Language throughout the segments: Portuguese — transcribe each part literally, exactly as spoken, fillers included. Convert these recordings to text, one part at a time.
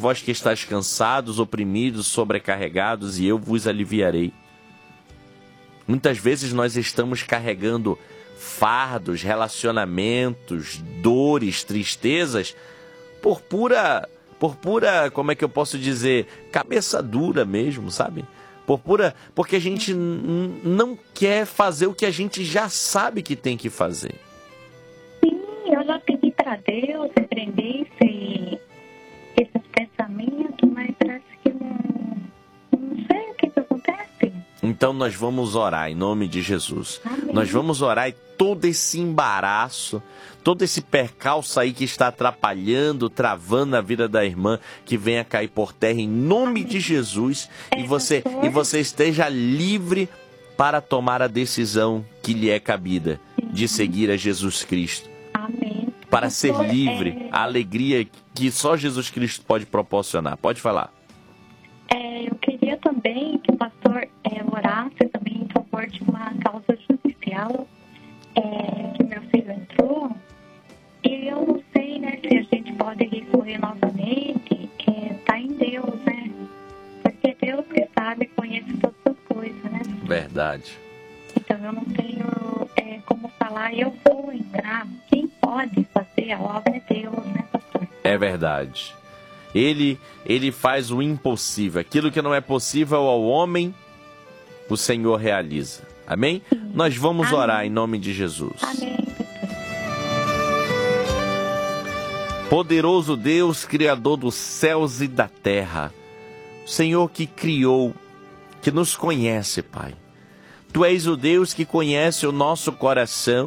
vós que estáis cansados, oprimidos, sobrecarregados, e eu vos aliviarei. Muitas vezes nós estamos carregando fardos, relacionamentos, dores, tristezas, por pura, por pura, como é que eu posso dizer, cabeça dura mesmo, sabe? Por pura, porque a gente n- não quer fazer o que a gente já sabe que tem que fazer. Sim, eu já pedi para Deus repreender esse, esses pensamentos, mas parece que não, não sei o que, que acontece. Então nós vamos orar em nome de Jesus. Amém. Nós vamos orar e todo esse embaraço, todo esse percalço aí que está atrapalhando, travando a vida da irmã, que venha cair por terra em nome de Jesus, e você, e você esteja livre para tomar a decisão que lhe é cabida, de seguir a Jesus Cristo. Amém. Para ser Pastor, livre, é, a alegria que só Jesus Cristo pode proporcionar. Pode falar. é, eu queria também que o pastor é, orasse também em favor de uma causa judicial é, que meu filho entrou. E eu não sei, né, se a gente pode recorrer novamente. Está em Deus, né? Porque Deus que sabe, conhece todas as coisas, né? Verdade. Então eu não tenho é, como falar, eu vou entrar. Quem pode fazer a obra é Deus, né, pastor? É verdade. Ele, ele faz o impossível. Aquilo que não é possível ao homem, o Senhor realiza. Amém? Sim. Nós vamos Amém. orar em nome de Jesus. Amém, pastor. Poderoso Deus, Criador dos céus e da terra, Senhor que criou, que nos conhece, Pai. Tu és o Deus que conhece o nosso coração.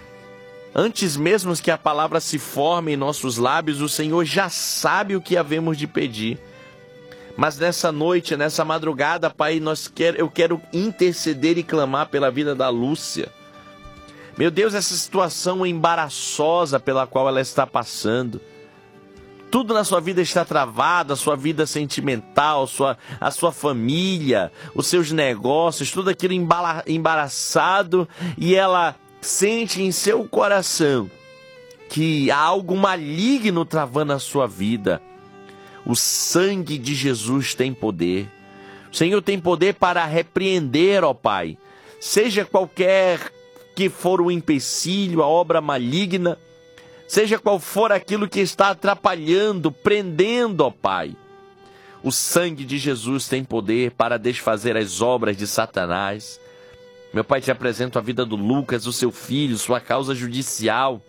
Antes mesmo que a palavra se forme em nossos lábios, o Senhor já sabe o que havemos de pedir. Mas nessa noite, nessa madrugada, Pai, nós quer, eu quero interceder e clamar pela vida da Lúcia. Meu Deus, essa situação embaraçosa pela qual ela está passando. Tudo na sua vida está travado, a sua vida sentimental, sua, a sua família, os seus negócios, tudo aquilo embala, embaraçado, e ela sente em seu coração que há algo maligno travando a sua vida. O sangue de Jesus tem poder. O Senhor tem poder para repreender, ó Pai, seja qualquer que for o empecilho, a obra maligna, seja qual for aquilo que está atrapalhando, prendendo, ó Pai. O sangue de Jesus tem poder para desfazer as obras de Satanás. Meu Pai, te apresento a vida do Lucas, o seu filho, sua causa judicial.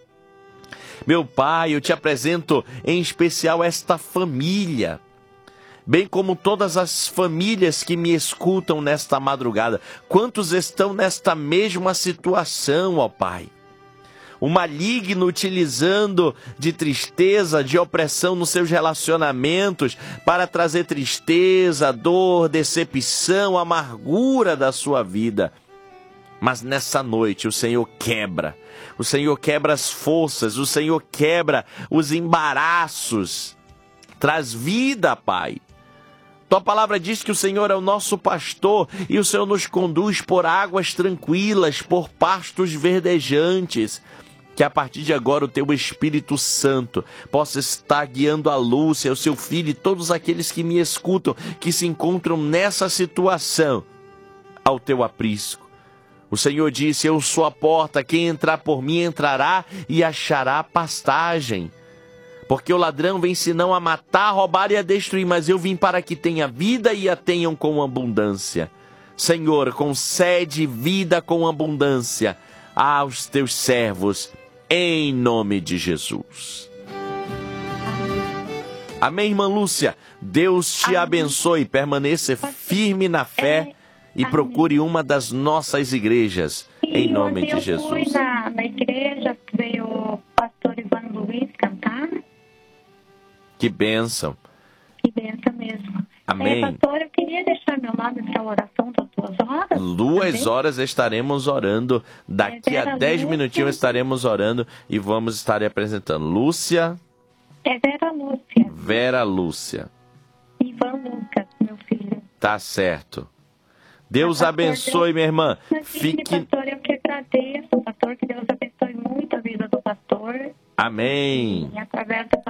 Meu Pai, eu te apresento em especial esta família, bem como todas as famílias que me escutam nesta madrugada. Quantos estão nesta mesma situação, ó Pai? O maligno utilizando de tristeza, de opressão nos seus relacionamentos para trazer tristeza, dor, decepção, amargura da sua vida. Mas nessa noite o Senhor quebra, o Senhor quebra as forças, o Senhor quebra os embaraços, traz vida, Pai. Tua palavra diz que o Senhor é o nosso pastor e o Senhor nos conduz por águas tranquilas, por pastos verdejantes. Que a partir de agora o teu Espírito Santo possa estar guiando a Lúcia, o seu filho e todos aqueles que me escutam, que se encontram nessa situação, ao teu aprisco. O Senhor disse, eu sou a porta, quem entrar por mim entrará e achará pastagem. Porque o ladrão vem senão a matar, a roubar e a destruir, mas eu vim para que tenha vida e a tenham com abundância. Senhor, concede vida com abundância aos teus servos, em nome de Jesus. Amém, irmã Lúcia? Deus te abençoe, permaneça firme na fé e procure uma das nossas igrejas, em nome de Jesus. Eu fui na, na igreja, veio o pastor Ivan Luiz cantar. Que bênção. Que bênção mesmo. Amém. É, pastor, eu queria deixar meu nome para a oração das duas horas. Duas também. horas estaremos orando. Daqui É a Vera dez Lúcia. minutinhos estaremos orando e vamos estar apresentando Lúcia. É Vera Lúcia. Vera Lúcia. Ivan Lucas, meu filho. Tá certo. Deus Pastor, abençoe, Deus- minha irmã. Imagine, Fique... pastor, eu que agradeço, pastor, que Deus abençoe muito a vida do pastor. Amém. E através do